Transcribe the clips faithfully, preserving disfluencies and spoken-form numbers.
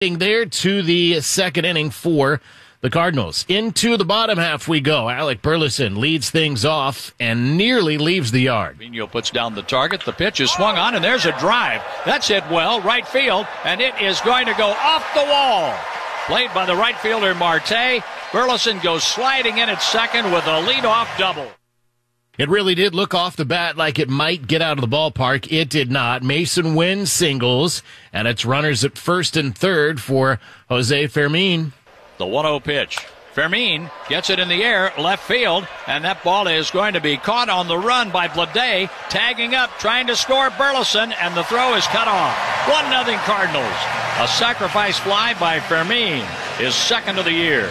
There to the second inning for the Cardinals. Into the bottom half we go. Alec Burleson leads things off and nearly leaves the yard. Trevino puts down the target. The pitch is swung on, and there's a drive. That's hit well, right field, and it is going to go off the wall. Played by the right fielder, Marte. Burleson goes sliding in at second with a leadoff double. It really did look off the bat like it might get out of the ballpark. It did not. Mason Wynn singles, and it's runners at first and third for Jose Fermin. The one oh pitch. Fermin gets it in the air, left field, and that ball is going to be caught on the run by Blade, tagging up, trying to score Burleson, and the throw is cut off. one nothing Cardinals. A sacrifice fly by Fermin, his second of the year.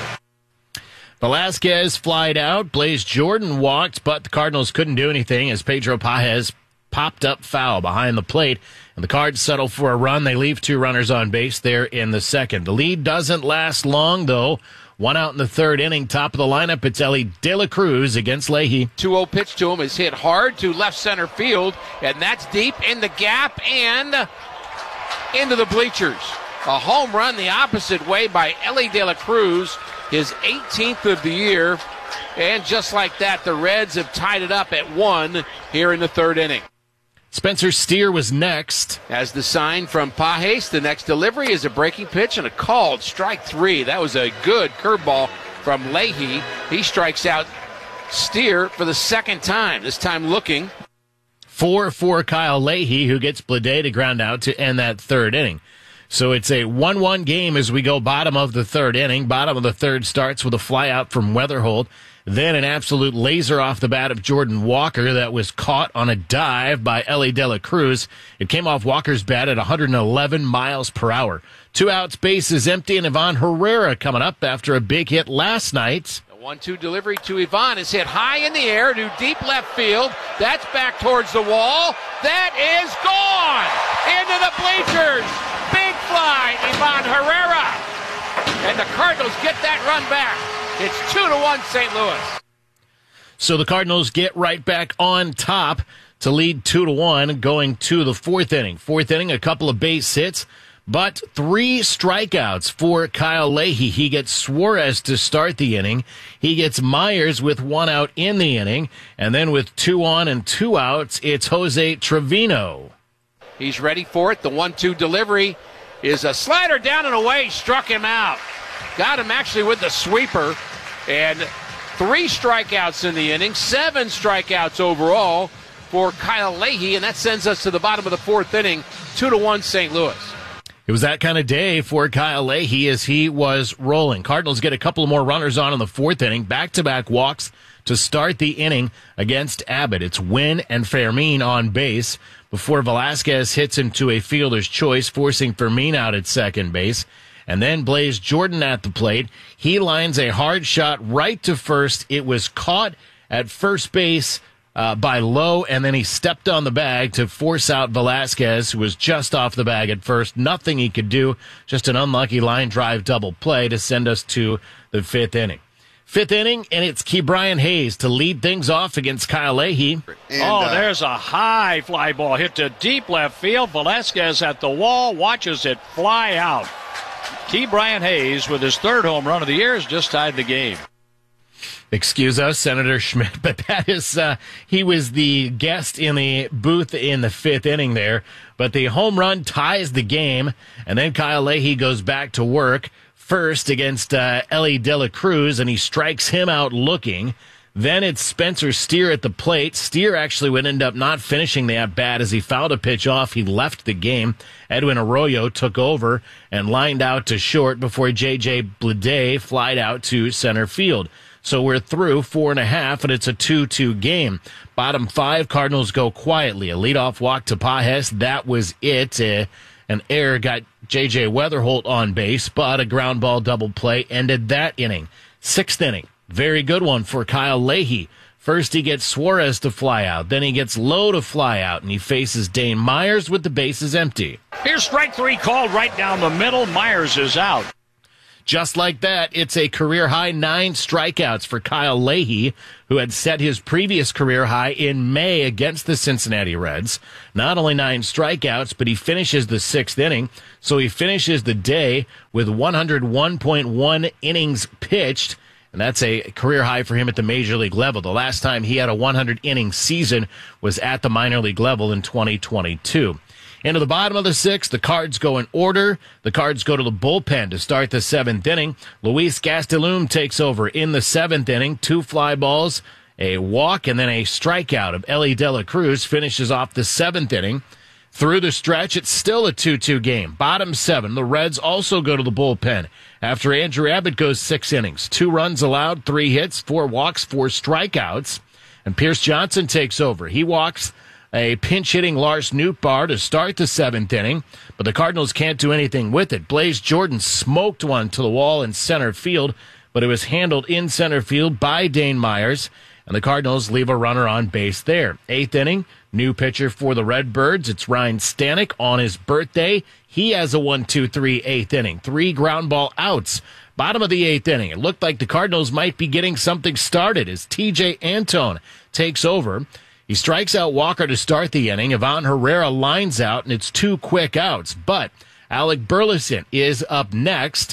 Velasquez flied out. Blaze Jordan walked, but the Cardinals couldn't do anything as Pedro Pages popped up foul behind the plate. And the Cards settle for a run. They leave two runners on base there in the second. The lead doesn't last long, though. One out in the third inning. Top of the lineup, it's Elly De La Cruz against Leahy. two oh pitch to him is hit hard to left center field, and that's deep in the gap and into the bleachers. A home run the opposite way by Elly De La Cruz, his eighteenth of the year. And just like that, the Reds have tied it up at one here in the third inning. Spencer Steer was next. As the sign from Pages, the next delivery is a breaking pitch and a called strike three. That was a good curveball from Leahy. He strikes out Steer for the second time, this time looking. Four for Kyle Leahy, who gets Blade to ground out to end that third inning. So it's a one one game as we go bottom of the third inning. Bottom of the third starts with a flyout from Weatherholt. Then an absolute laser off the bat of Jordan Walker that was caught on a dive by Elly De La Cruz. It came off Walker's bat at one hundred eleven miles per hour. Two outs, base is empty, and Ivan Herrera coming up after a big hit last night. The one two delivery to Ivan is hit high in the air to deep left field. That's back towards the wall. That is gone into the bleachers. Big fly, Ivan Herrera. And the Cardinals get that run back. It's two to one Saint Louis. So the Cardinals get right back on top to lead two to one going to the fourth inning. Fourth inning, a couple of base hits, but three strikeouts for Kyle Leahy. He gets Suarez to start the inning. He gets Myers with one out in the inning. And then with two on and two outs, it's Jose Trevino. He's ready for it. The one two delivery is a slider down and away. Struck him out. Got him actually with the sweeper. And three strikeouts in the inning, seven strikeouts overall for Kyle Leahy, and that sends us to the bottom of the fourth inning, two to one Saint Louis. It was that kind of day for Kyle Leahy as he was rolling. Cardinals get a couple more runners on in the fourth inning, back-to-back walks to start the inning against Abbott. It's Wynn and Fermin on base before Velasquez hits into a fielder's choice, forcing Fermin out at second base. And then Blaze Jordan at the plate. He lines a hard shot right to first. It was caught at first base uh, by Lowe, and then he stepped on the bag to force out Velasquez, who was just off the bag at first. Nothing he could do, just an unlucky line drive double play to send us to the fifth inning. Fifth inning, and it's Ke'Bryan Hayes to lead things off against Kyle Leahy. And, oh, uh, there's a high fly ball hit to deep left field. Velasquez at the wall, watches it fly out. Ke'Bryan Hayes, with his third home run of the year, has just tied the game. Excuse us, Senator Schmidt, but that is, uh, he was the guest in the booth in the fifth inning there. But the home run ties the game, and then Kyle Leahy goes back to work first against uh, Elly De La Cruz, and he strikes him out looking. Then it's Spencer Steer at the plate. Steer actually would end up not finishing the at-bat as he fouled a pitch off. He left the game. Edwin Arroyo took over and lined out to short before J J Blade flied out to center field. So we're through four and a half, and it's a two two game. Bottom five, Cardinals go quietly. A leadoff walk to Pages. That was it. Uh, an error got J J Weatherholt on base, but a ground ball double play ended that inning. Sixth inning. Very good one for Kyle Leahy. First he gets Suarez to fly out. Then he gets Lowe to fly out, and he faces Dane Myers with the bases empty. Here's strike three called right down the middle. Myers is out. Just like that, it's a career-high nine strikeouts for Kyle Leahy, who had set his previous career high in May against the Cincinnati Reds. Not only nine strikeouts, but he finishes the sixth inning, so he finishes the day with one hundred one point one innings pitched, and that's a career high for him at the major league level. The last time he had a one hundred inning season was at the minor league level in twenty twenty-two. Into the bottom of the sixth, the Cards go in order. The Cards go to the bullpen to start the seventh inning. Luis Gastelum takes over in the seventh inning. Two fly balls, a walk, and then a strikeout of Elly De La Cruz finishes off the seventh inning. Through the stretch, it's still a two two game. Bottom seven, the Reds also go to the bullpen after Andrew Abbott goes six innings. Two runs allowed, three hits, four walks, four strikeouts. And Pierce Johnson takes over. He walks a pinch-hitting Lars Nootbaar to start the seventh inning, but the Cardinals can't do anything with it. Blaze Jordan smoked one to the wall in center field, but it was handled in center field by Dane Myers, and the Cardinals leave a runner on base there. Eighth inning, new pitcher for the Redbirds. It's Ryan Stanek on his birthday. He has a one two three eighth inning. Three ground ball outs. Bottom of the eighth inning, it looked like the Cardinals might be getting something started as T J Antone takes over. He strikes out Walker to start the inning. Ivan Herrera lines out, and it's two quick outs. But Alec Burleson is up next,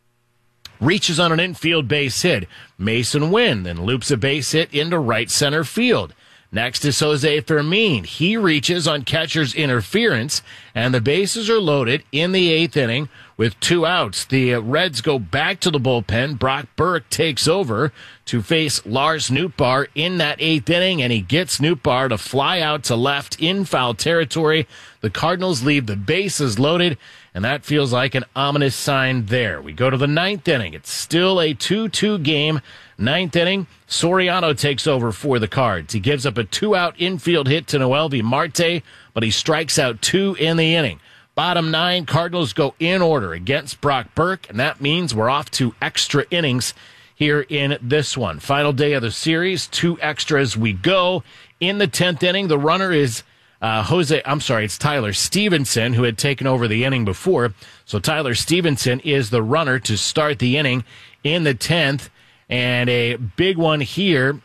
reaches on an infield base hit. Mason Wynn then loops a base hit into right center field. Next is Jose Fermin. He reaches on catcher's interference, and the bases are loaded in the eighth inning with two outs. The Reds go back to the bullpen. Brock Burke takes over to face Lars Nootbaar in that eighth inning, and he gets Nootbaar to fly out to left in foul territory. The Cardinals leave the bases loaded, and that feels like an ominous sign there. We go to the ninth inning. It's still a two two game. Ninth inning, Soriano takes over for the Cards. He gives up a two-out infield hit to Noelvi Marte, but he strikes out two in the inning. Bottom nine, Cardinals go in order against Brock Burke, and that means we're off to extra innings here in this one. Final day of the series, two extras we go. In the tenth inning, the runner is uh, Jose, I'm sorry, it's Tyler Stevenson, who had taken over the inning before. So Tyler Stevenson is the runner to start the inning in the tenth. And a big one here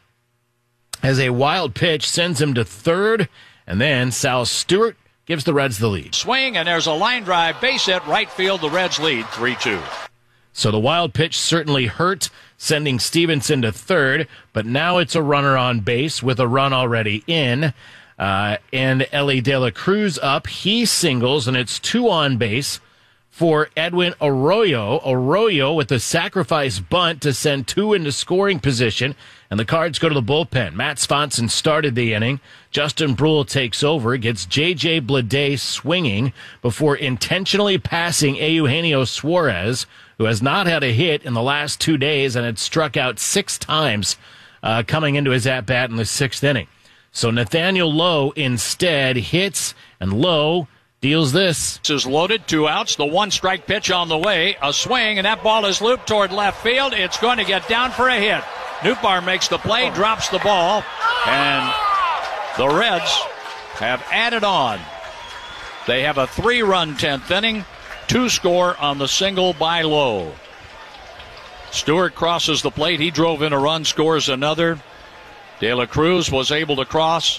as a wild pitch sends him to third, and then Sal Stewart gives the Reds the lead. Swing, and there's a line drive, base hit, right field. The Reds lead three two. So the wild pitch certainly hurt, sending Stevenson to third, but now it's a runner on base with a run already in. Uh, and Elly De La Cruz up. He singles, and it's two on base for Edwin Arroyo. Arroyo with a sacrifice bunt to send two into scoring position, and the Cards go to the bullpen. Matt Swanson started the inning. Justin Brule takes over, gets J J Bleday swinging before intentionally passing Eugenio Suarez, who has not had a hit in the last two days and had struck out six times uh, coming into his at-bat in the sixth inning. So Nathaniel Lowe instead hits, and Lowe deals this. This is loaded, two outs, the one strike pitch on the way, a swing, and that ball is looped toward left field. It's going to get down for a hit. Nootbaar makes the play, drops the ball, and the Reds have added on. They have a three-run tenth inning, two score on the single by Lowe. Stewart crosses the plate. He drove in a run, scores another. De La Cruz was able to cross.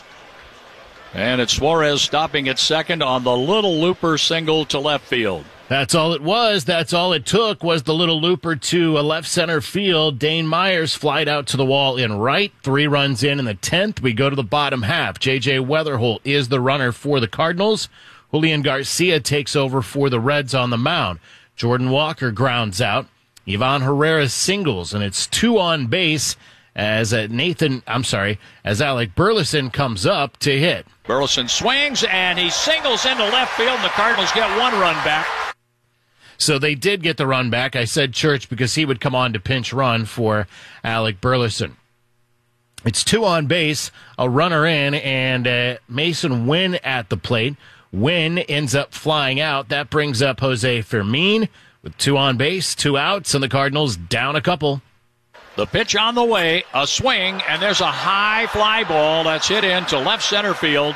And it's Suarez stopping at second on the little looper single to left field. That's all it was. That's all it took was the little looper to a left center field. Dane Myers flied out to the wall in right. Three runs in in the tenth. We go to the bottom half. J J Weatherholt is the runner for the Cardinals. Julian Garcia takes over for the Reds on the mound. Jordan Walker grounds out. Ivan Herrera singles, and it's two on base as uh, Nathan, I'm sorry, as Alec Burleson comes up to hit. Burleson swings, and he singles into left field, and the Cardinals get one run back. So they did get the run back. I said Church because he would come on to pinch run for Alec Burleson. It's two on base, a runner in, and uh, Mason Wynn at the plate. Wynn ends up flying out. That brings up Jose Fermin with two on base, two outs, and the Cardinals down a couple. The pitch on the way, a swing, and there's a high fly ball that's hit into left center field.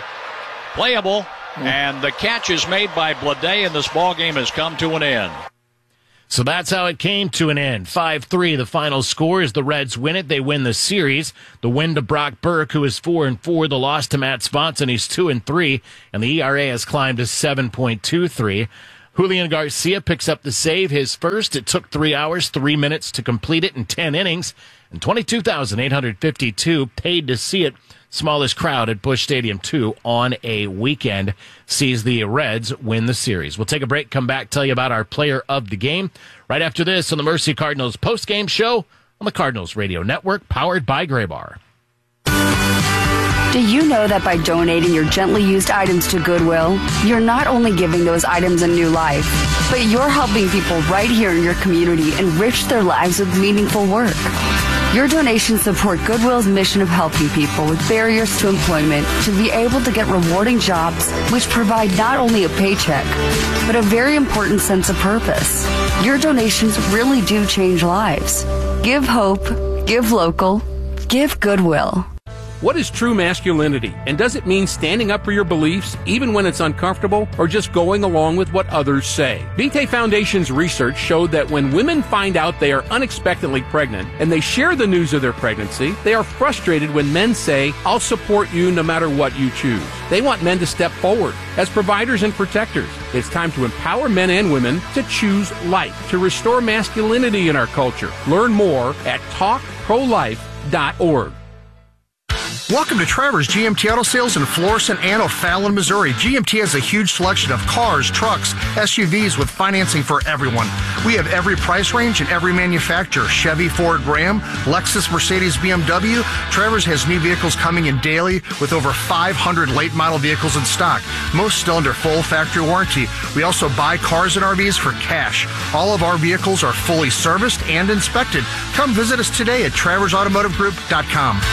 Playable, and the catch is made by Bleday, and this ball game has come to an end. So that's how it came to an end. five three, the final score is the Reds win it. They win the series. The win to Brock Burke, who is four and four. The loss to Matt Swanson, he's two and three. And the E R A has climbed to seven point two three. Julian Garcia picks up the save, his first. It took three hours, three minutes to complete it in ten innings. And twenty-two thousand eight hundred fifty-two paid to see it. Smallest crowd at Busch Stadium, too, on a weekend, sees the Reds win the series. We'll take a break, come back, tell you about our player of the game right after this on the Mercy Cardinals postgame show on the Cardinals Radio Network, powered by Graybar. Do you know that by donating your gently used items to Goodwill, you're not only giving those items a new life, but you're helping people right here in your community enrich their lives with meaningful work? Your donations support Goodwill's mission of helping people with barriers to employment to be able to get rewarding jobs which provide not only a paycheck, but a very important sense of purpose. Your donations really do change lives. Give hope, give local, give Goodwill. What is true masculinity? And does it mean standing up for your beliefs, even when it's uncomfortable, or just going along with what others say? Vitae Foundation's research showed that when women find out they are unexpectedly pregnant and they share the news of their pregnancy, they are frustrated when men say, "I'll support you no matter what you choose." They want men to step forward as providers and protectors. It's time to empower men and women to choose life, to restore masculinity in our culture. Learn more at talk pro life dot org. Welcome to Travers G M T Auto Sales in Florissant and O'Fallon, Missouri. G M T has a huge selection of cars, trucks, S U Vs with financing for everyone. We have every price range and every manufacturer. Chevy, Ford, Ram, Lexus, Mercedes, B M W. Travers has new vehicles coming in daily with over five hundred late model vehicles in stock, most still under full factory warranty. We also buy cars and R Vs for cash. All of our vehicles are fully serviced and inspected. Come visit us today at travers automotive group dot com.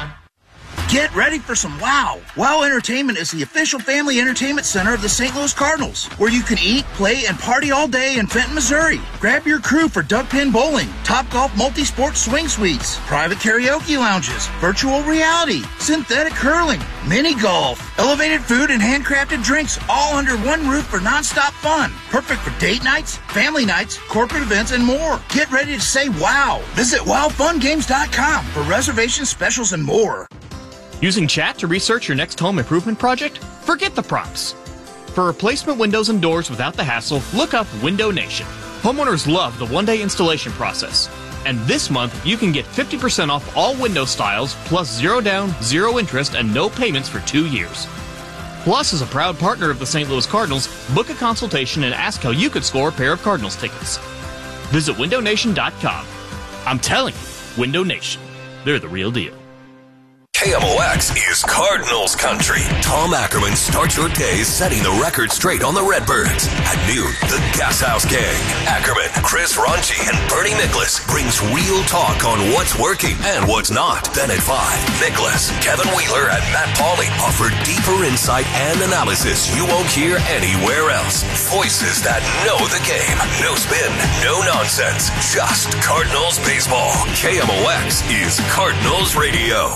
Get ready for some wow. Wow Entertainment is the official family entertainment center of the Saint Louis Cardinals, where you can eat, play, and party all day in Fenton, Missouri. Grab your crew for duck pin bowling, Topgolf multi-sport swing suites, private karaoke lounges, virtual reality, synthetic curling, mini golf, elevated food, and handcrafted drinks, all under one roof for nonstop fun. Perfect for date nights, family nights, corporate events, and more. Get ready to say wow. Visit wow fun games dot com for reservations, specials, and more. Using chat to research your next home improvement project? Forget the prompts. For replacement windows and doors without the hassle, look up Window Nation. Homeowners love the one-day installation process. And this month, you can get fifty percent off all window styles, plus zero down, zero interest, and no payments for two years. Plus, as a proud partner of the Saint Louis Cardinals, book a consultation and ask how you could score a pair of Cardinals tickets. Visit window nation dot com. I'm telling you, Window Nation. They're the real deal. K M O X is Cardinals country. Tom Ackerman starts your day setting the record straight on the Redbirds. At noon, the Gas House Gang. Ackerman, Chris Ronchi, and Bernie Nicholas brings real talk on what's working and what's not. Then at five, Nicholas, Kevin Wheeler, and Matt Pauley offer deeper insight and analysis you won't hear anywhere else. Voices that know the game. No spin, no nonsense. Just Cardinals baseball. K M O X is Cardinals Radio.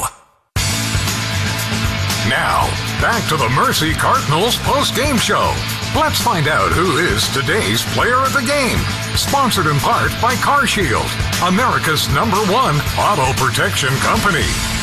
Now, back to the Mercy Cardinals post-game show. Let's find out who is today's player of the game. Sponsored in part by Car Shield, America's number one auto protection company.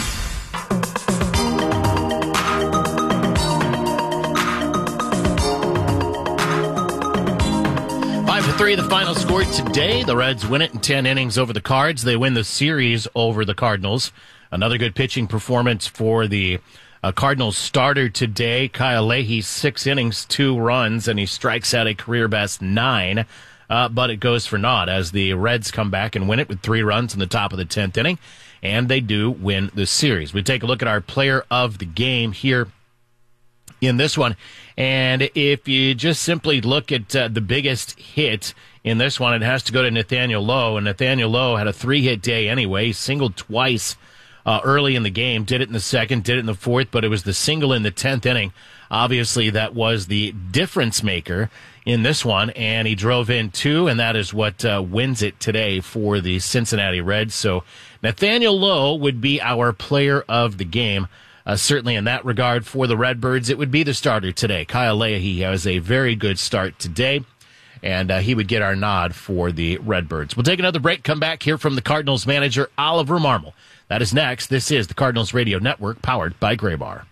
Five to three, the final score today. The Reds win it in ten innings over the Cards. They win the series over the Cardinals. Another good pitching performance for the Uh, Cardinals starter today, Kyle Leahy, six innings, two runs, and he strikes out a career-best nine. Uh, but it goes for naught as the Reds come back and win it with three runs in the top of the tenth inning, and they do win the series. We take a look at our player of the game here in this one, and if you just simply look at uh, the biggest hit in this one, it has to go to Nathaniel Lowe, and Nathaniel Lowe had a three-hit day anyway. He singled twice Uh, early in the game, did it in the second, did it in the fourth, but it was the single in the tenth inning. Obviously, that was the difference maker in this one, and he drove in two, and that is what uh, wins it today for the Cincinnati Reds. So Nathaniel Lowe would be our player of the game. Uh, certainly in that regard for the Redbirds, it would be the starter today. Kyle Leahy has a very good start today. and uh, he would get our nod for the Redbirds. We'll take another break, come back here from the Cardinals manager, Oliver Marmol. That is next. This is the Cardinals Radio Network, powered by Graybar.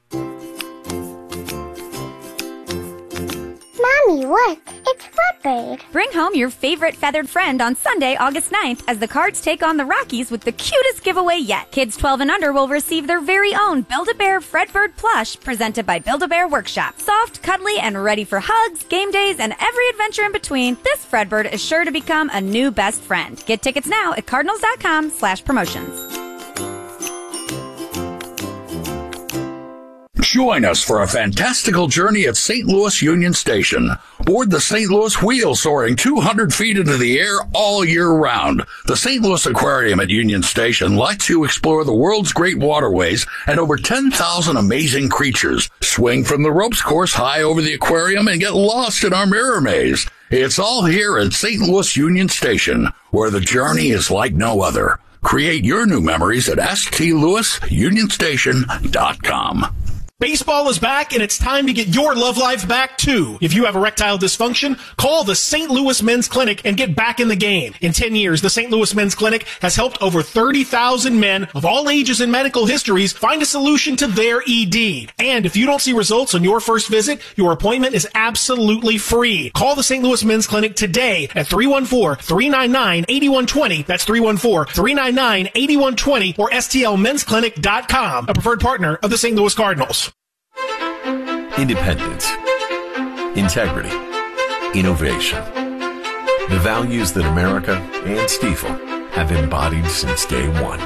Mommy, look, it's Redbird. Bring home your favorite feathered friend on Sunday, August ninth, as the Cards take on the Rockies with the cutest giveaway yet. Kids twelve and under will receive their very own Build-A-Bear Fredbird plush presented by Build-A-Bear Workshop. Soft, cuddly, and ready for hugs, game days, and every adventure in between, this Fredbird is sure to become a new best friend. Get tickets now at cardinals.com slash promotions. Join us for a fantastical journey at Saint Louis Union Station. Board the Saint Louis Wheel, soaring two hundred feet into the air all year round. The Saint Louis Aquarium at Union Station lets you explore the world's great waterways and over ten thousand amazing creatures. Swing from the ropes course high over the aquarium and get lost in our mirror maze. It's all here at Saint Louis Union Station, where the journey is like no other. Create your new memories at s t louis union station dot com. Baseball is back, and it's time to get your love life back, too. If you have erectile dysfunction, call the Saint Louis Men's Clinic and get back in the game. In ten years, the Saint Louis Men's Clinic has helped over thirty thousand men of all ages and medical histories find a solution to their E D. And if you don't see results on your first visit, your appointment is absolutely free. Call the Saint Louis Men's Clinic today at three one four, three nine nine, eight one two zero. That's three one four, three nine nine, eight one two zero or S T L mens clinic dot com, a preferred partner of the Saint Louis Cardinals. Independence, integrity, innovation. The values that America and Stiefel have embodied since day one.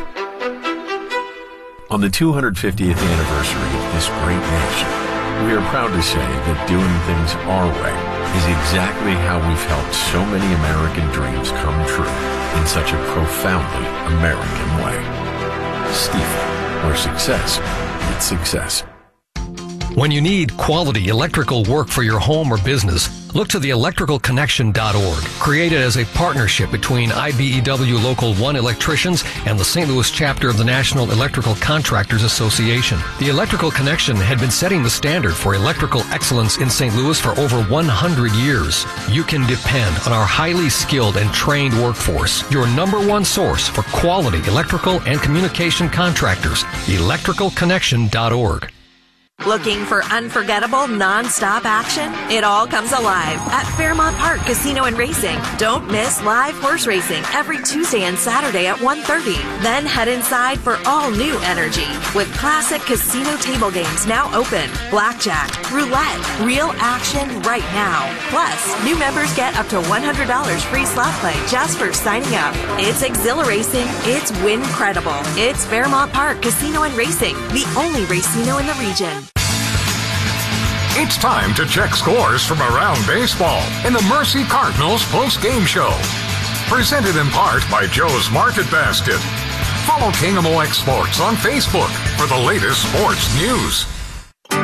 On the two hundred fiftieth anniversary of this great nation, we are proud to say that doing things our way is exactly how we've helped so many American dreams come true in such a profoundly American way. Stiefel, where success meets success. When you need quality electrical work for your home or business, look to the electrical connection dot org, created as a partnership between I B E W Local one electricians and the Saint Louis chapter of the National Electrical Contractors Association. The Electrical Connection had been setting the standard for electrical excellence in Saint Louis for over one hundred years. You can depend on our highly skilled and trained workforce, your number one source for quality electrical and communication contractors. electrical connection dot org. Looking for unforgettable, non-stop action? It all comes alive at Fairmont Park Casino and Racing. Don't miss live horse racing every Tuesday and Saturday at one thirty. Then head inside for all new energy with classic casino table games now open. Blackjack, roulette, real action right now. Plus, new members get up to one hundred dollars free slot play just for signing up. It's exhilarating. It's win-credible. It's Fairmont Park Casino and Racing, the only racino in the region. It's time to check scores from around baseball in the Mercy Cardinals post-game show. Presented in part by Joe's Market Basket. Follow K M O X Sports on Facebook for the latest sports news.